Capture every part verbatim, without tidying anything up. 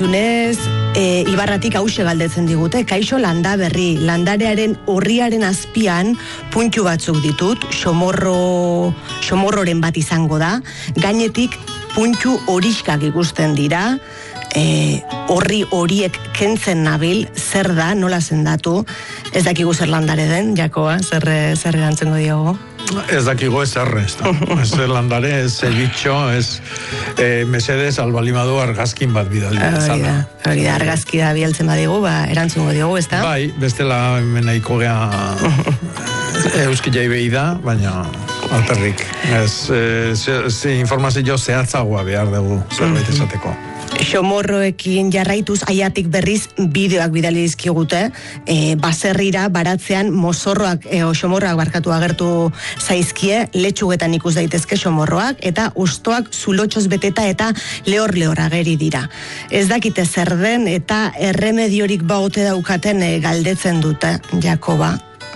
Dunez, e, Ibarratik hause galdetzen digute, kaixo Landaberri, landarearen urriaren azpian puntu batzuk ditut, xomorro, xomorroren bat izango da, gainetik puntu horiskak ikusten dira, e, horri horiek kentzen nabil, zer da, nola zendatu, ez dakigu zer landare den, Jakoa, zer, zer erantzengo diogo? Ez dakigo ez erre, ez da. Ez landare, ez bitxo, ez e, mesedez albalimadu argazkin bat bidali. Hori da, hori da, argazki da bialtzen badigu, ba, erantzungo diogu, ez da? Bai, bestela menaiko gea euski jaibei da, baina alperrik. Ez, ez, ez informazio zehatzagoa behar dugu zerbait esateko. Xomorroekin jarraituz aiatik berriz bideoak bidali dizkigute, e, baserrira baratzean mozorroak e, o xomorroak barkatu agertu zaizkie, letxugetan ikus daitezke xomorroak eta ustoak zulotxoz beteta eta lehor lehor ageri dira. Ez dakite zer den eta erremediorik baote daukaten e, galdetzen dute, Jakoba.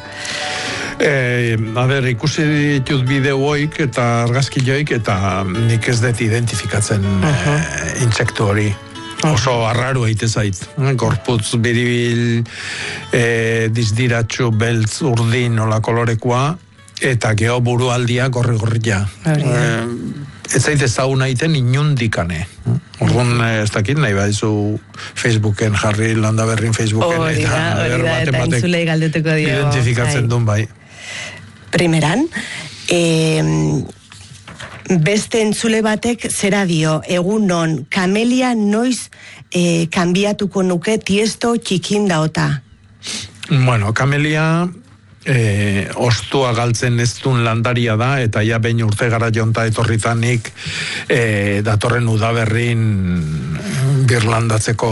Eh, a ber, ikusi ditut bideoik eta argazkioik eta nik ez dut identifikatzen uh-huh. eh, intsektu hori. Uh-huh. Oso arraru eite zait. Gorputz biribil eh, dizdiratxu beltz urdin nola kolorekoa eta geho burualdia gorri-gorria. Eh, ez zaite zauna iten inundikane. Orduan, ez dakit, nahi badizu Facebooken jarri, Landaberrin Facebooken. Hori da, hori da, eta entzulei galdetuko dio. Identifikatzen duen bai. Primeran, e, beste entzule batek zera dio, egun non, kamelia noiz e, kanbiatuko nuke Tiesto txikinda ota? Bueno, kamelia e, ostua galtzen ez duen landaria da, eta ja behin urte gara jonta etorritanik e, datorren udaberrin birlandatzeko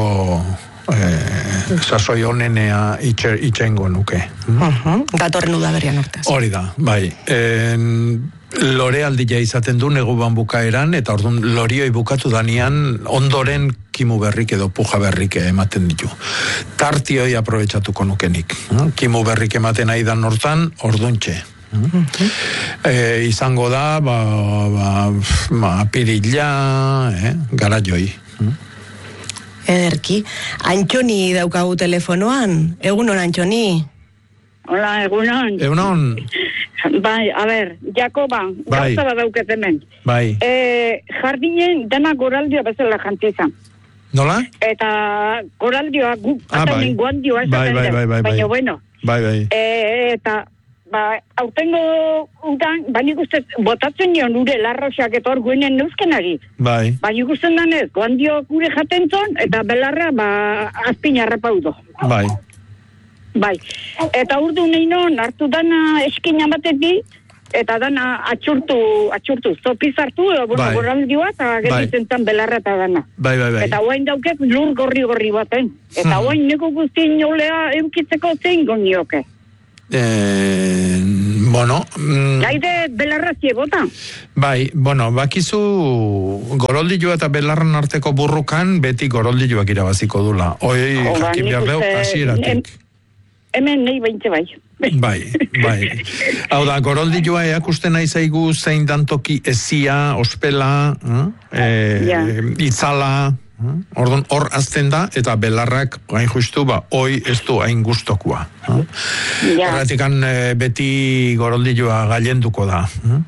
Eh, sasoi honenea itxengo nuke. Uh-huh. Datorren udaberrian urtez. Hori da, bai. En, lore aldia izaten du negu bukaeran, eta orduan lorioi bukatu danean ondoren kimu berrik edo puja berrik ematen ditu. Tartioi aprobetxatuko nukenik. Kimu berrik ematen aidan hortan, orduntxe. Uh-huh. E, izango da, ba, ba, ba pirilla, eh, gara joi. Ederki. Antxoni daukagu telefonoan. Egunon, Antxoni. Hola, egunon. Egunon. Bai, a ber, Jakoba, bai. Gauza bat dauket hemen. Bai. E, jardinen dena goraldioa bezala jantizan. Nola? Eta goraldioa gu, ah, atanen bai. guandioa bai, esaten bai, den. bai, bai, Baina, bai. bueno. Bai, bai. E, eta, ba, aurtengo udan, baina ikusten, botatzen nion ure larroxak eta hor guenen neuzkenari. Bai. Baina ikusten danez, guandio gure jaten zon, eta belarra, ba, azpin harrapaudo. Bai. Bai, eta urdu nahi non, hartu dana eskina batetik, eta dana atxurtu, atxurtu, zopiz hartu, edo bueno, bai. goraldioa, eta gerritzen zan belarra eta dana. Bai, bai, bai. Eta hoain dauket lur gorri-gorri baten. Eta Hmm. hoain neko guztien nolea eukitzeko zein gonioke. Eh, bueno... Mm, Gaide belarra ziebota. bai, bueno, bakizu goroldilua eta belarran arteko burrukan beti gorodilluak irabaziko dula. Hoi Oh, jakin behar deu, hasieratik. Hemen nahi baintze bai. Bai, bai. Hau da, goroldilua eakusten nahi zaigu zein dantoki ezia, ospela, eh, Ja. itzala, orduan hor azten da, eta belarrak hain justu, ba, hoi ez du hain gustokoa. Ja. Horretikan e, beti goroldilua gailenduko da.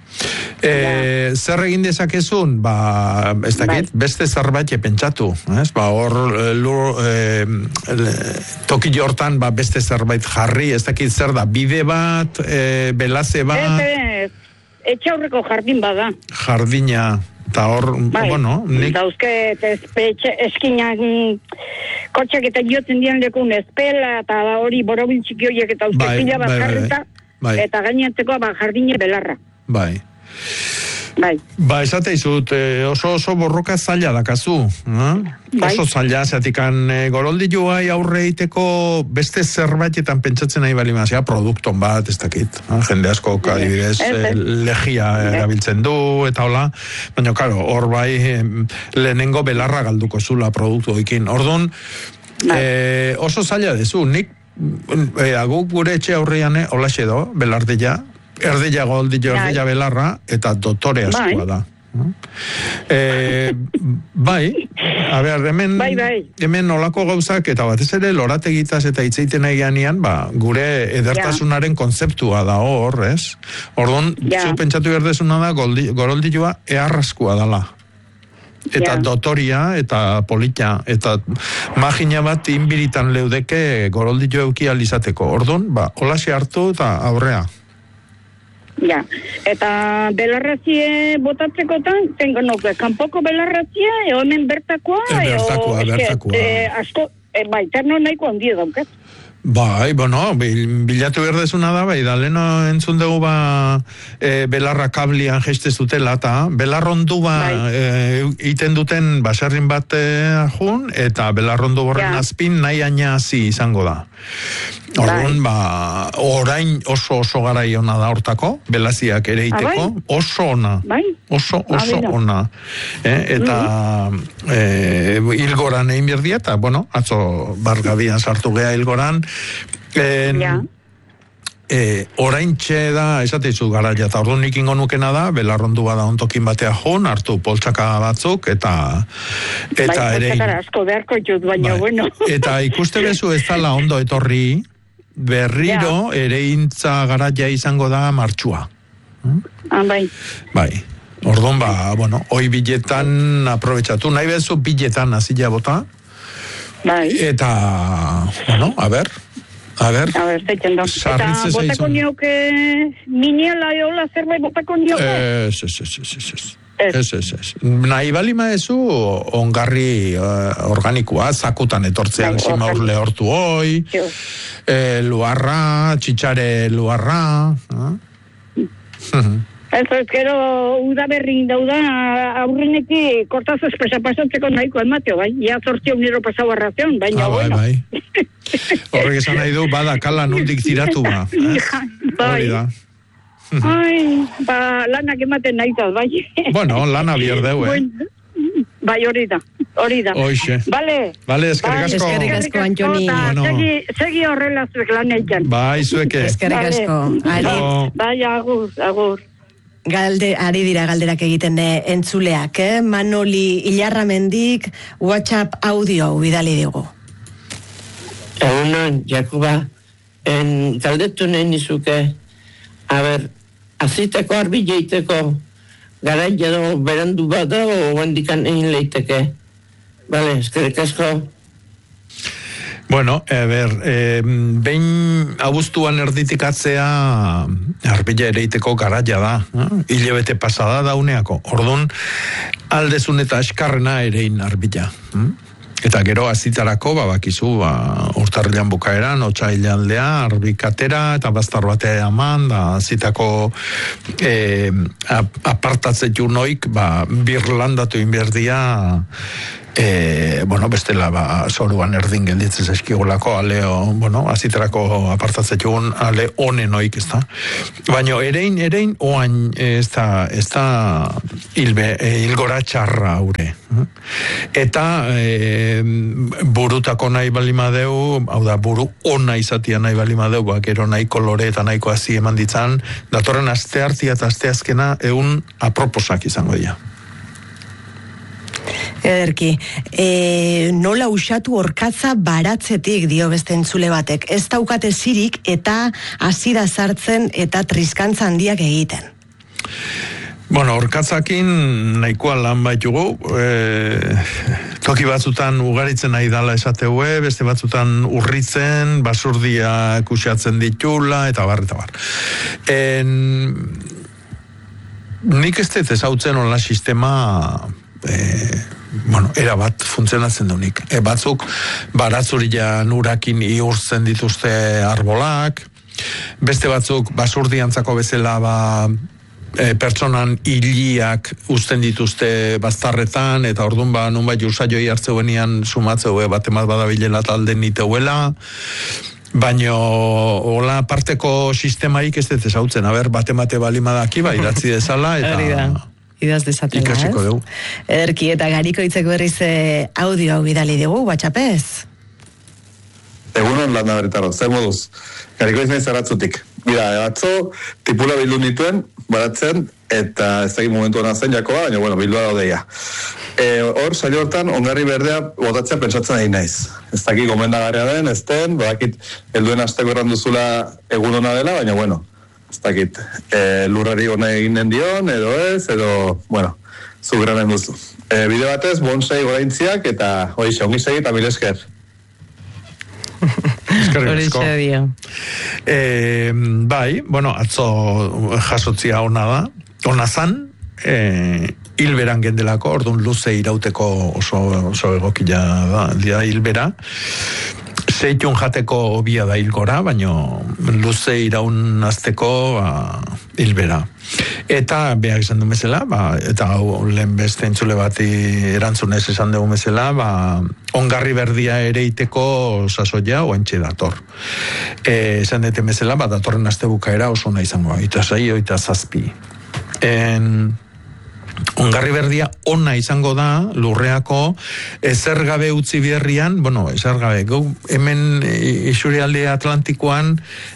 E, zer egin dezakezun? Ba, ez dakit, Bai. beste zerbait pentsatu. Ez? Ba, hor lur, e, toki hortan ba, beste zerbait jarri, ez dakit zer da, bide bat, e, belaze bat... Ez, ez, etxaurreko jardin bada. Jardina... Eta hor, bai, bueno, nik... dauzke eskinak kotxak eta jotzen dian lekun espela eta hori borobil txiki horiek eta uste bai, pila bat bai, jarrita bai. eta gainantzeko ba, jardine belarra. Bai. Bai. Ba, esate izut, oso oso borroka zaila dakazu. Eh? Bai. Oso zaila, zeatikan e, goroldilluai aurre eiteko beste zerbaitetan pentsatzen nahi bali mazia, produkton bat, ez dakit. Eh? Jende asko, adibidez, e, legia erabiltzen du, eta hola. Baina, karo, hor bai, e, lehenengo belarra galduko zula produktu ekin. Orduan, e, oso zaila dezu, nik, e, aguk gure etxe aurrean, hola xedo, belardilla, erdila goldillo, erdila belarra, eta dotore askoa da. E, bai, a ber, hemen, bai, bai. hemen olako gauzak, eta batez ere lorategitaz eta hitzeiten egianean, ba, gure edertasunaren ja. kontzeptua da hor, ez? Orduan, ja. zu pentsatu berdezuna da, goroldilua eharraskua dala. Eta ja. dotoria, eta polita, eta magina bat inbiritan leudeke goroldillo euki alizateko. Orduan, ba, holaxe hartu eta aurrea. Ja, eta belarrazie botatzekotan, tengo nuke, kanpoko belarrazie, eo hemen bertakoa, e, bertakoa, eo, bertakoa. E, asko, e, bai, terno nahiko handia daukat. Bai, bueno, bilatu berdezuna da, bai, da leno entzun dugu ba e, belarra kablian jeste zutela, eta belarrondu ba bai. e, iten duten baserrin bat e, jun, eta belarrondu borren ja. azpin nahi ainazi izango da. Orduan, bai. ba, orain oso oso garai ona da hortako, belaziak ere iteko, bai. oso ona. Bai. Oso, oso ah, ona. Eh, eta mm-hmm. e, hilgoran egin berdia, eta, bueno, atzo bargabian sartu gea hilgoran, en, ja. e, orain txe da, esateizu garaia, eta orduan nik ingo nukena da, belarrondu bada ontokin batea jun, hartu poltsaka batzuk, eta eta bai, ere... Bai, asko beharko jut, baina, bai. bueno. Eta ikuste bezu ez dala ondo etorri, berriro ja. ere intza garaia izango da martxua. Hmm? Ah, bai. Bai. Orduan, ba, bueno, hoi biletan aprobetsatu. Nahi bezu biletan azila bota. Bai. Eta, bueno, a ber, a ber. A ber, zeitzen da. Eta botako nioke miniela eola zerbait botako nioke? Ez, ez, ez, ez, ez. Ez, ez, ez. Nahi balima ezu ongarri uh, organikoa, zakutan etortzean sima urle hortu hoi, eh, luarra, txitxare luarra. Uh? Ez, ez, gero udaberrin dauda, aurreneki kortaz espresa pasatzeko nahiko emateo, bai? Ia zortzio unero pasau arrazion, baina, ah, bai, bueno. Bai. Horrek esan nahi du, bada kala nondik tiratu ba. Eh? Bai. Ai, ba, lanak ematen nahi da, bai. Bueno, lana bierdeu, eh? Bueno, bai, hori da, hori da. Hoxe. Vale. Vale, eskerrik asko. Eskerrik asko, Antoni. Bueno. Segi, segi horrela zuek lan eitan. Bai, zueke. Eskerrik asko. Ari. Bai, agur, agur. Galde, ari dira galderak egiten de entzuleak, eh? Manoli Ilarramendik WhatsApp audio bidali digu. Egunon, Jakuba, en galdetu nahi nizuke, a ber, aziteko arbile iteko, gara edo berandu bada o handikan egin leiteke. Bale, eskerrik asko. Bueno, a ber, eh, behin abuztuan erditikatzea arbila ere iteko garaia da. Eh? Hilebete pasada dauneako. Orduan, aldezun eta eskarrena erein arbila. Eh? Eta gero azitarako, babakizu, ba, urtarrilan bukaeran, otsailealdea, arbikatera, eta bastar batea eman, da, azitako e, apartatzetu noik, ba, birlandatu inberdia, e, bueno, bestela, ba, zoruan erdin gelditzez eskigolako, aleo, bueno, azitarako apartatzetun, ale honen noik, ez da. Baina, erein, erein, oain, ez da, ez da, hilbe, e, hilgora txarra haure. Eta, e, burutako nahi balimadeu, hau da, buru ona izatia nahi balimadeu, ba, gero nahi kolore eta nahiko hazi eman ditzan, datorren aste hartia eta aste azkena egun aproposak izango dira. Ederki, e, nola usatu orkatza baratzetik dio beste entzule batek. Ez daukate zirik eta hasi da sartzen eta triskantza handiak egiten. Bueno, orkatzakin nahikoa lan baitugu, e, toki batzutan ugaritzen nahi dala esateue, beste batzutan urritzen, basurdia kusiatzen ditula, eta bar, eta bar. En, nik ez dut ezautzen hola sistema, e, bueno, era bat funtzionatzen dunik. E, batzuk baratzurian urakin iurtzen dituzte arbolak, beste batzuk basurdiantzako bezala ba, E, pertsonan hiliak usten dituzte baztarretan, eta orduan ba, nun bai ursaioi hartzeuenian sumatzeue bat emaz badabilela talde niteuela, baino hola parteko sistemaik ez dut ezautzen, haber, bat emate balimadaki, ba, idatzi dezala, eta idaz dezatela, ikasiko dugu. Ederki, eta gariko hitzek berriz audio hau bidali dugu, WhatsAppez? Egunon lan da beretarro, zer moduz? Gariko izan zaratzutik. Mira, atzo, tipula bildu nituen, baratzen, eta ez dakit momentu hona zen Jakoba, baina, bueno, bildua daudeia. E, hor, saio hortan, ongarri berdea botatzea pentsatzen nahi naiz. Ez dakit gomendagarria den, ez den, badakit helduen asteko erran duzula egun ona dela, baina, bueno, ez dakit e, lurrari hona eginen dion, edo ez, edo, bueno, zu granen duzu. E, bide batez, bonsai goraintziak, eta hori ongi segi eta mil esker. E, bai, bueno, atzo jasotzia ona da, ona zan, e, hilberan gendelako, orduan luze irauteko oso, oso egokila da, da hilbera. Zeitun jateko obia da hilgora, baino luze iraun azteko ba, hilbera. Eta beak esan du bezala, ba, eta hau lehen beste entzule bati erantzunez esan dugu bezala, ba, ongarri berdia ere iteko sasoia oentxe dator. E, esan dute bezala, ba, datorren aste bukaera oso nahi izango, eta zai, eta zazpi. En, ongarri berdia ona izango da lurreako ezer gabe utzi berrian, bueno, ezer gabe, hemen isurialde Atlantikoan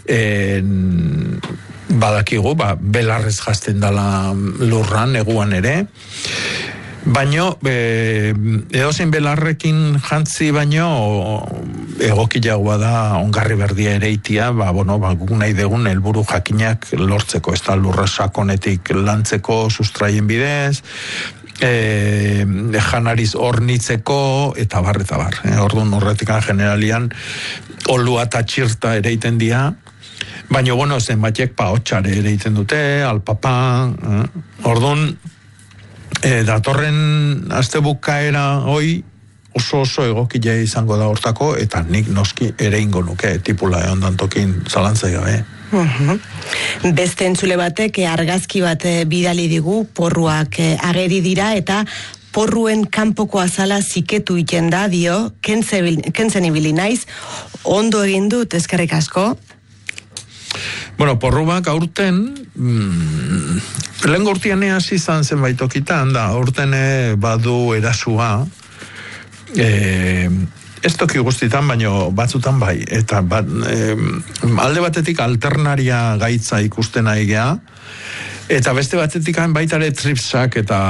en, badakigu, ba, belarrez jazten dala lurran, eguan ere, baino, e, edozein belarrekin jantzi baino, egokilagoa da ongarri berdia ere itia, ba, bueno, ba, guk nahi degun helburu jakinak lortzeko, ez da lurra sakonetik lantzeko sustraien bidez, e, janariz hornitzeko, eta bar, eta bar. E, orduan horretikan generalian, olua eta txirta ere iten dia, baina, bueno, zenbatiek pa hotxare ere iten dute, alpapa, eh? Orduan, e, datorren aste bukaera hoi, oso oso egokila izango da hortako, eta nik noski ere ingo nuke, tipula ondan tokin zalantzai gabe. Uh-huh. Beste entzule batek argazki bat bidali digu, porruak ageri dira, eta porruen kanpoko azala ziketu iten da, dio, kentzen ibili naiz, ondo egin dut, eskerrik asko. Bueno, porruak aurten, mm, lehen gortian hasi izan zenbait okitan, da, aurten badu erasua, e, ez toki guztitan, baino batzutan bai, eta bat, e, alde batetik alternaria gaitza ikusten nahi gea, eta beste batetik baitare tripsak eta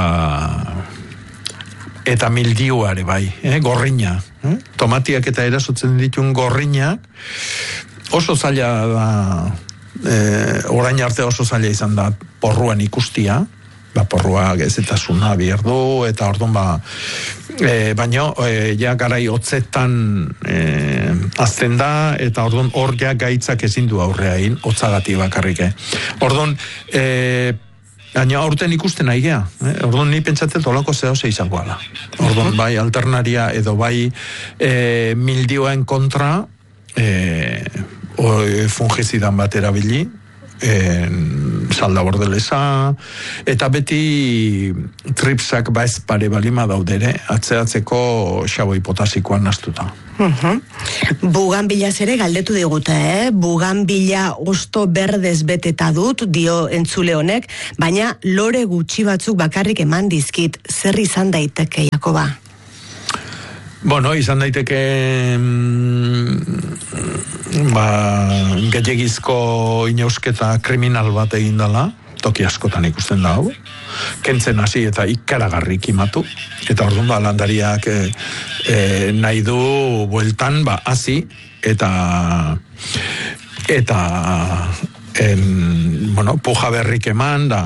eta mildiuare bai, eh, gorriña, eh? Tomatiak eta erasotzen ditun gorriñak, oso zaila da, e, orain arte oso zaila izan da porruan ikustia, ba, porrua gezetasuna bierdu, eta orduan ba, e, baino, e, ja garai hotzetan e, azten da, eta orduan hor ja gaitzak ezin du aurreain, hotzagati bakarrike. Orduan, e, baina aurten ikusten nahi gea, eh? Orduan ni pentsatzen olako zehose izango ala. Orduan bai alternaria edo bai e, mildioen kontra, e, o, fungizidan bat erabili, en, salda bordelesa, eta beti tripsak baiz pare balima daudere, atzeatzeko xaboi potasikoan nastuta. Uh-huh. Buganbilaz ere galdetu digute, eh? Buganbila osto berdez beteta dut, dio entzule honek, baina lore gutxi batzuk bakarrik eman dizkit, zer izan daiteke, Jakoba? Bueno, izan daiteke mm, ba, gehiagizko inausketa kriminal bat egin dela, toki askotan ikusten da hau, kentzen hasi eta ikaragarrik imatu, eta orduan ba, landariak e, e, nahi du bueltan, ba, hasi, eta eta en, bueno, puja berrik eman, da,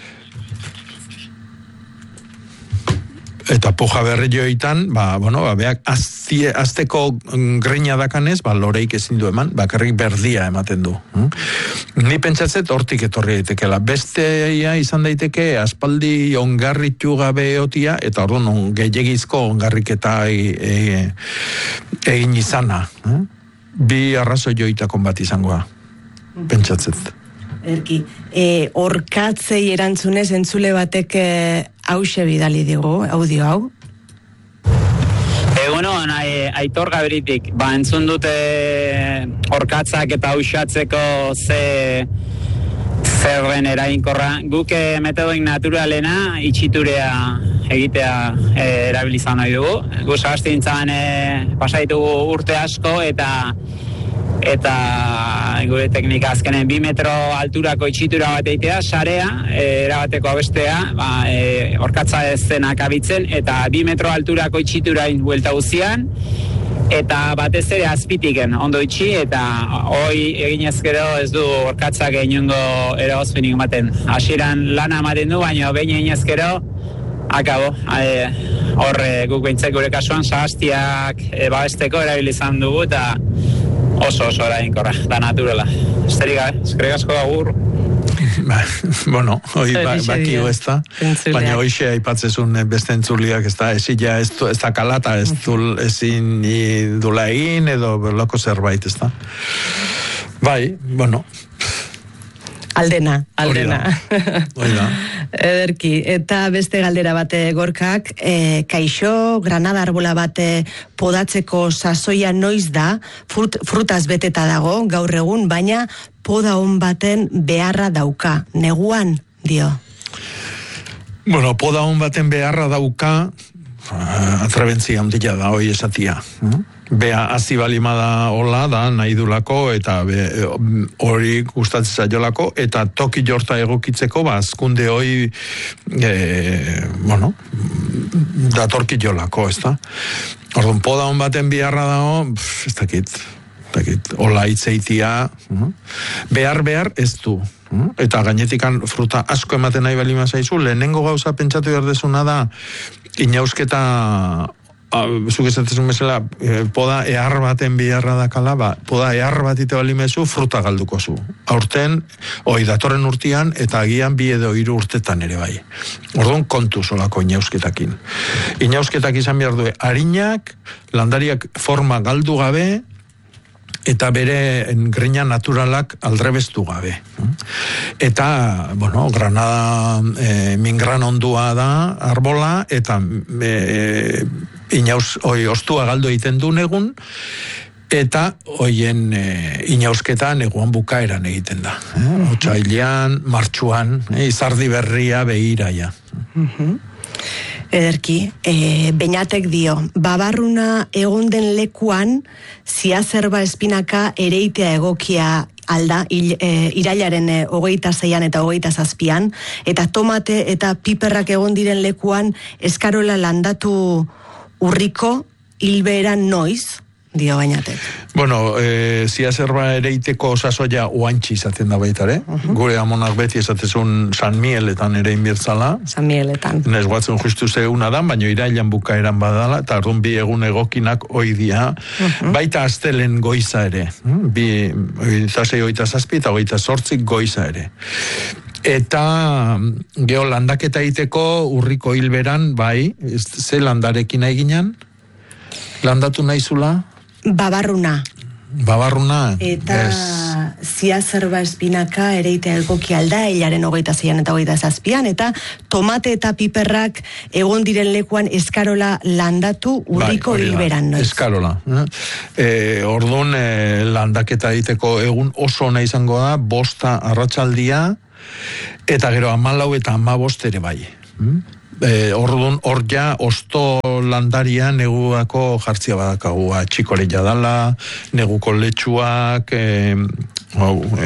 eta puja berri joitan, ba, bueno, ba, beak aztie, azteko greina dakanez, ba, loreik ezin du eman, bakarrik berdia ematen du. Hm? Ni pentsatzet hortik etorri daitekela. Besteia izan daiteke aspaldi ongarritu gabe otia, eta orduan on, gehiagizko ongarriketa e, e, egin izana. Hm? Bi arrazo joitakon bat izangoa, pentsatzet. Erki, e, orkatzei erantzunez entzule batek hause bidali digu, audio hau? Eguno, nahi, Aitor Gaberitik, ba, entzun dute orkatzak eta hausatzeko ze zerren eraginkorra. Guk metodoik naturalena itxiturea egitea e, erabilizan nahi dugu. Gu sagaztintzan e, pasaitugu urte asko eta eta gure teknika azkenen bi metro alturako itxitura bat eitea, sarea, e, erabateko abestea, ba, e, orkatza ezenak abitzen, eta bi metro alturako itxiturain buelta guzian, eta batez ere azpitiken ondo itxi, eta hoi eginez gero ez du orkatzak inongo eragozpenik ematen. Hasieran lana ematen du, baina behin eginez gero, akabo, horre guk behintzek gure kasuan, sahastiak e, babesteko erabili izan dugu, eta oso oso erainkorra, da naturala. Esterik gabe, eskerrik asko agur. Ba, bueno, hoi ba, bakio ez da, baina hoxe aipatzezun beste entzuliak ez da, ezila ez, ez da kalata, ez dul, ezin dula egin edo loko zerbait ez da. Bai, bueno. Aldena, aldena. Hoi da. Ederki, eta beste galdera bate Gorkak, e, kaixo, granada arbola bate podatzeko sasoia noiz da, frut, frutaz beteta dago, gaur egun, baina poda hon baten beharra dauka, neguan, dio. Bueno, poda hon baten beharra dauka, atrebentzia handia da, hoi esatia. Bea hazi balimada hola da, nahi dulako, eta be, hori gustatzen zaiolako, eta toki jorta egokitzeko, ba, azkunde hoi, e, bueno, datorki jolako, ez da? Orduan, poda hon baten biharra dago, pff, ez dakit, ez dakit, hola itzeitia, uh, behar behar ez du. Uh, eta gainetikan fruta asko ematen nahi balima zaizu, lehenengo gauza pentsatu behar dezuna da, inausketa zuk esatezun bezala, eh, poda ehar baten biharra dakala, ba, poda ehar bat ite balimezu, fruta galduko zu. Aurten, oi, datorren urtean, eta agian bi edo hiru urtetan ere bai. Orduan, kontu solako inausketakin. Inausketak izan behar du, harinak, landariak forma galdu gabe, eta bere grina naturalak aldrebestu gabe. Eta, bueno, granada, e, mingran ondua da, arbola, eta e, inaus, oi, ostua galdu egiten du negun, eta hoien e, inausketa neguan bukaeran egiten da. Eh? Otsailean, martxuan, e, izardi berria behiraia. Uh-huh. Ederki, e, Beñatek dio, babarruna egon den lekuan, ziazerba espinaka ereitea egokia alda, il, e, irailaren e, hogeita zeian eta hogeita zazpian, eta tomate eta piperrak egon diren lekuan, eskarola landatu urriko, hilbeeran noiz, dio Beñatek. Bueno, e, ziazerba ereiteko osasoia oantxi izaten da baitare. Uh-huh. Gure amonak beti esatezun San Mieletan ere inbirtzala. San Mieletan. Nez guatzen justu zeuna dan, baina irailan bukaeran badala, eta arduan bi egun egokinak oidia. Uh-huh. Baita astelen goiza ere. Bi, oitasei oita zazpi eta oita sortzik goiza ere. Eta geho landaketa egiteko urriko hilberan, bai, ze landarekin eginan? Landatu nahizula? Babarruna. Babarruna. Eta ziazerba espinaka ereitea egoki alda, hilaren hogeita zeian eta hogeita zazpian, eta tomate eta piperrak egon diren lekuan eskarola landatu urriko bai, hilberan. Noiz. Eskarola. E, orduan e, landaketa egiteko egun oso ona izango da, bosta arratsaldia, eta gero hamalau eta hamabost ere bai. E, orduan, hor ja, osto landaria neguako jartzia badakagu, txikore jadala, neguko letxuak, e, oh, e,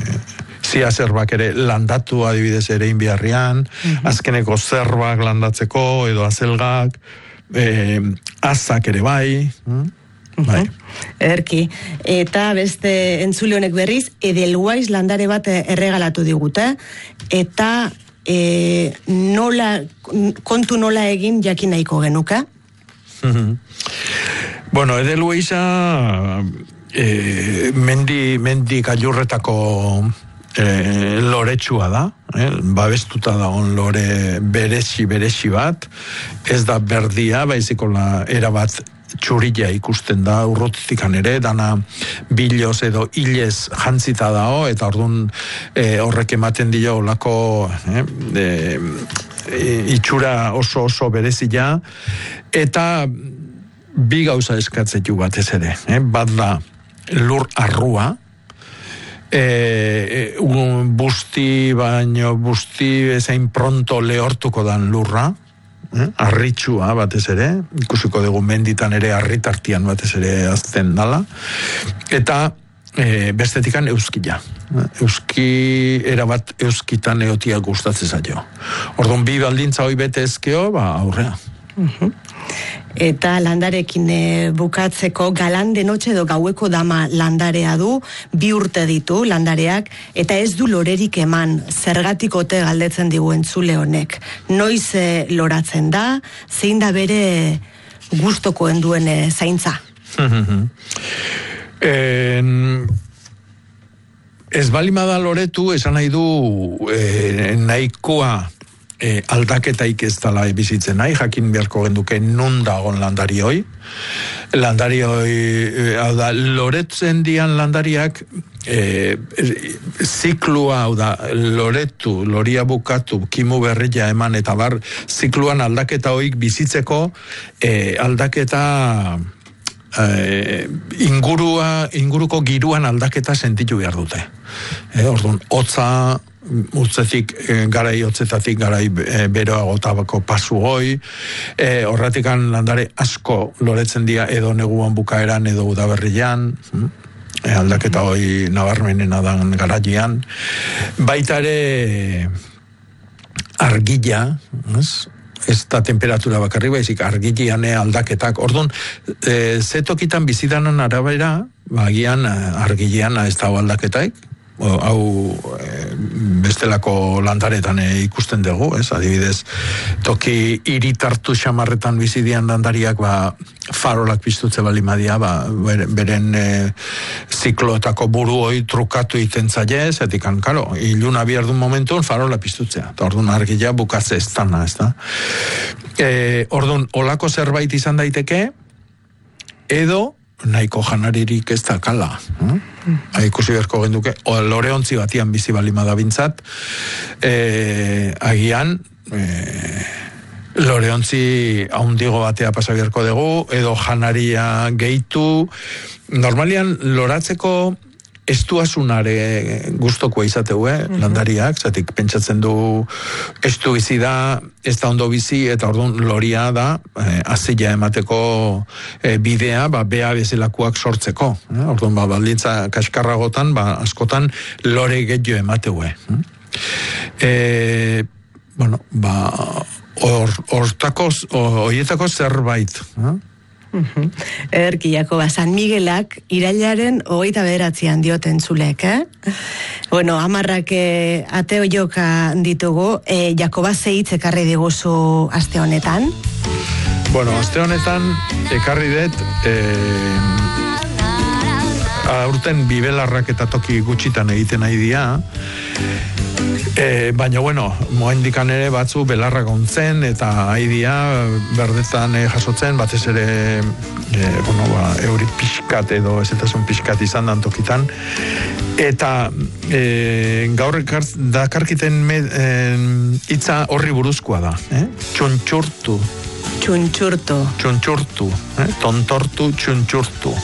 ziazerbak ere landatu adibidez ere inbiarrian, uh-huh. azkeneko zerbak landatzeko, edo azelgak, e, azak ere bai, uh-huh. bai. Ederki. Eta beste entzule honek berriz, Edelweiss landare bat erregalatu digute, eta E, nola, kontu nola egin jakin nahiko genuka? Bueno, Edelweissa e, mendi, mendi gailurretako e, loretsua da, eh? Babestuta da on lore beresi beresi bat, ez da berdia, baiziko la erabat txurila ikusten da urrutikan ere, dana biloz edo hilez jantzita dao, eta orduan e, horrek ematen dio olako eh, e, e, itxura oso oso berezia, eta bi gauza eskatzetu batez ere, eh? Bat da lur arrua, e, e, un busti baino busti ezain pronto lehortuko dan lurra, Eh? Arritxua batez ere, ikusiko dugu menditan ere arritartian batez ere azten dala, eta e, bestetikan euskila. Euski, erabat euskitan eotia gustatzen zaio. Orduan, bi baldintza hoi bete ezkeo, ba, aurrea. Uh-huh. Eta landarekin e, bukatzeko galande notxe edo gaueko dama landarea du, bi urte ditu landareak, eta ez du lorerik eman, zergatik ote galdetzen digu entzule honek. Noiz e, loratzen da, zein da bere gustokoen duen e, zaintza? en... Ez balimada loretu, esan nahi du e, nahikoa e, aldaketaik ez dala bizitzen nahi, jakin beharko genduke nun dagon landari hoi. Landari hoi, e, hau da, loretzen dian landariak, e, ziklua, hau da, loretu, loria bukatu, kimu berria eman, eta bar, zikluan aldaketa hoik bizitzeko, e, aldaketa... Uh, ingurua, inguruko giruan aldaketa sentitu behar dute. Eh, orduan, hotza, utzetik, eh, garai hotzetatik, garai eh, beroago tabako pasu hoi, eh, horratikan landare asko loretzen dira edo neguan bukaeran edo udaberrian, hm? eh, aldaketa hoi nabarmenena dan garaian. Baita ere argila, ez? Ez da temperatura bakarri baizik argilian aldaketak. Orduan, e, zetokitan bizidanan arabera, bagian argilian ez dago aldaketaik, o, hau e, bestelako landaretan e, ikusten dugu, ez? Adibidez, toki iritartu xamarretan bizidian landariak, ba, farolak piztutze balimadia, ba, beren e, zikloetako buru hoi trukatu iten zaie, zetikan, karo, iluna biardun momentun farola piztutzea, eta orduan argila bukatze ez dana, ez da? E, orduan, olako zerbait izan daiteke, edo, nahiko janaririk ez da kala. Hm? Ikusi berko genduke, o, loreontzi batian bizi balimada bintzat, e, agian, e, loreontzi haundigo batea pasabierko dugu, edo janaria gehitu. Normalian, loratzeko estuasunare gustoko izateu, eh, mm-hmm. landariak, zatik pentsatzen du estu bizi da, ez da ondo bizi, eta orduan loria da, eh, azila emateko eh, bidea, ba, bea bezalakoak sortzeko. Eh? Orduan, ba, baldintza kaskarragotan, ba, askotan lore gehiago emateu, eh. Eh, bueno, ba, hortako, horietako zerbait, eh? Uh-huh. Ederki, Jakoba, San Miguelak irailaren hogeita bederatzean dioten zulek, eh? Bueno, amarrak eh, ateo joka ditugu, eh, Jakoba zeitz ekarri diguzu aste honetan? Bueno, aste honetan ekarri dut eh, aurten bibelarrak eta toki gutxitan egiten nahi dia, E, baina, bueno, moen dikan ere batzu belarrak ontzen eta haidia berdetan e, jasotzen, batez ere e, bueno, ba, euri pixkat edo ezetasun pixkat izan dan tokitan. Eta e, gaur dakarkiten e, hitza horri buruzkoa da, eh? Txuntxurtu. Txuntxurtu. Txuntxurtu, eh? Tontortu, txuntxurtu.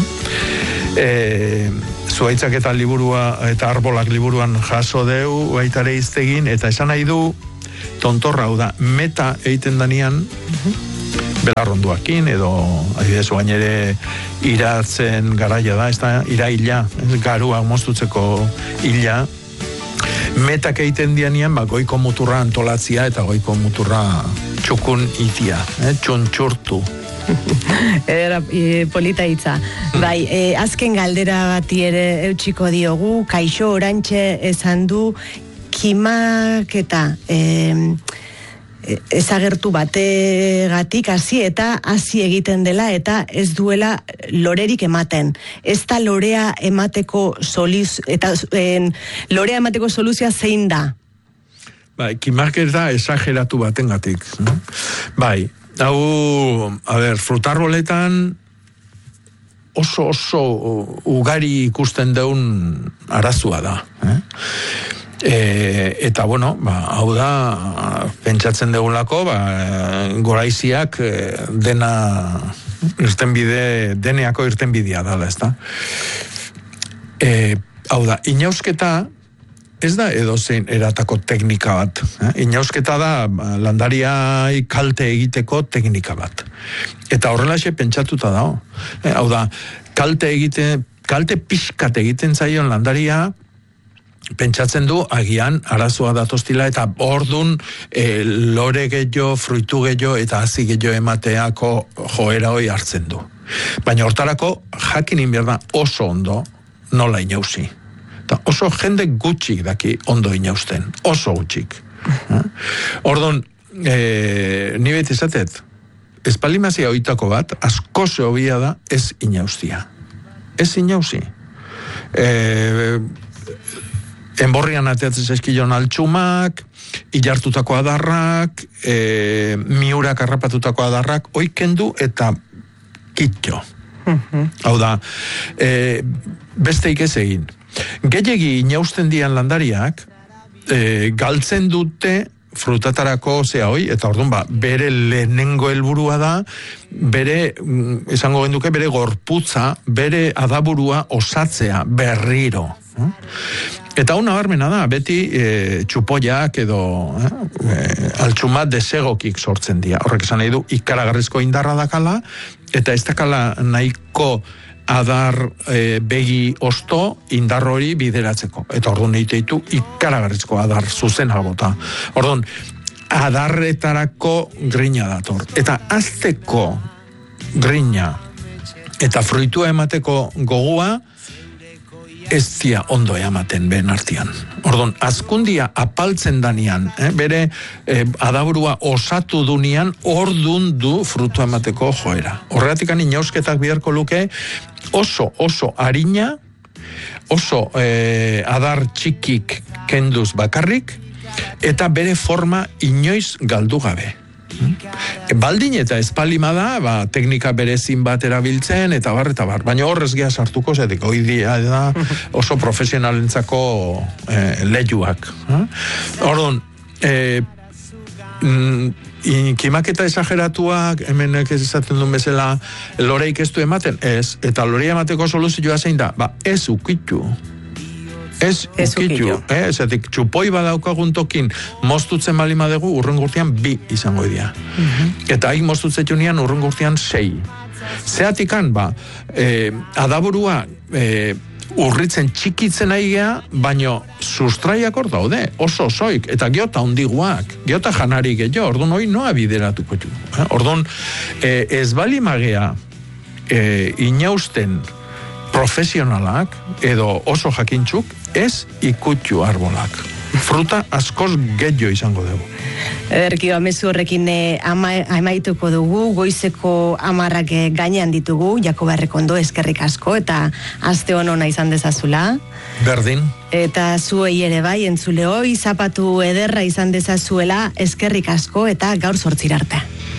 Eh? Zuaitzak eta liburua eta arbolak liburuan jaso deu, baitare iztegin, eta esan nahi du tontorra, hau da, meta egiten danian, uh-huh. belarronduakin, edo, adibidez, bain ere iratzen garaia da, ez da, iraila, garua moztutzeko ila, metak egiten dianian, ba, goiko muturra antolatzia, eta goiko muturra txukun itia, eh, txuntxurtu. Era e, polita hitza. Bai, e, azken galdera bati ere eutxiko diogu, Kaixo Orantxe esan du kimaketa e, ezagertu bategatik hasi eta hasi egiten dela eta ez duela lorerik ematen. Ez da lorea emateko soliz, eta en, lorea emateko soluzioa zein da? Bai, kimaketa esageratu batengatik. Bai, hau, a ber, frutarboletan oso oso ugari ikusten deun arazua da. Eh? E, eta, bueno, ba, hau da, pentsatzen degulako, ba, goraiziak dena irtenbide, deneako irtenbidea dala, ez da. E, hau da, inausketa ez da edozein eratako teknika bat. Eh? Inausketa da landariai kalte egiteko teknika bat. Eta horrelaxe pentsatuta dago. Eh, hau da, kalte egite kalte pixkat egiten zaion landaria, pentsatzen du agian arazoa datostila eta ordun e, lore gehiago, fruitu gehiago eta hazi gehiago emateako joera hoi hartzen du. Baina hortarako jakin inberda oso ondo nola inauzi. Ta oso jende gutxik daki ondo inausten, oso gutxik. Ordun, e, ni beti izatet, espalimazia oitako bat, asko zehobia da ez inauztia. Ez inauzi. E, enborrian ateatzen zaizkilon altxumak, ilartutako adarrak, e, miurak harrapatutako adarrak, oikendu eta kitxo. Uh-huh. Hau da, e, besteik ez egin. Gehiegi inausten dian landariak, e, galtzen dute frutatarako zea hoi, eta orduan ba, bere lehenengo helburua da, bere, esango genduke, bere gorputza, bere adaburua osatzea berriro. Eta hau nabarmena da, beti e, txupoiak edo e, altxumat desegokik sortzen dira. Horrek esan nahi du, ikaragarrizko indarra dakala, eta ez dakala nahiko adar e, begi osto indar hori bideratzeko. Eta orduan egite ditu ikaragarrizko adar zuzen albota. Orduan, adarretarako grina dator. Eta azteko grina eta fruitua emateko gogua ez dia ondo ematen ben artean. Orduan, azkundia apaltzen danian, eh, bere eh, adaburua osatu dunian, ordun du frutua emateko joera. Horregatik ani inausketak biharko luke oso, oso harina, oso eh, adar txikik kenduz bakarrik, eta bere forma inoiz galdu gabe. E, baldin eta espalima da, ba, teknika berezin bat erabiltzen, eta bar, eta bar. Baina horrez geha sartuko, zetik, hoi dia da oso profesionalentzako eh, lehiuak. Eh? Orduan, eh, mm, kimaketa esageratuak, hemen ez izaten duen bezala, loreik ez du ematen, ez, eta lorei emateko soluzioa zein da, ba, ez ukitu. Ez, ez ukitu, eh? Ezetik, txupoi badaukagun tokin moztutzen balima dugu, urren gurtian bi izango dira. Uh-huh. Eta hain moztutzen nian urren gurtian sei. Zeatikan, ba, eh, adaburua eh, urritzen txikitzen aigea, baino sustraiak hor daude, oso soik, eta geota ondiguak, geota janari gehiago, orduan hoi noa bideratuko du. Eh? Orduan, eh, ez balimagea eh, inausten profesionalak edo oso jakintxuk ez ikutxu arbolak. Fruta askoz gehiago izango dugu. Ederki, amezu horrekin eh, ama, amaituko dugu, goizeko amarrak eh, gainean ditugu, Jakoba Errekondo, eskerrik asko, eta aste honona izan dezazula. Berdin. Eta zuei ere bai, entzulehoi, zapatu ederra izan dezazuela, eskerrik asko, eta gaur zortzirarte.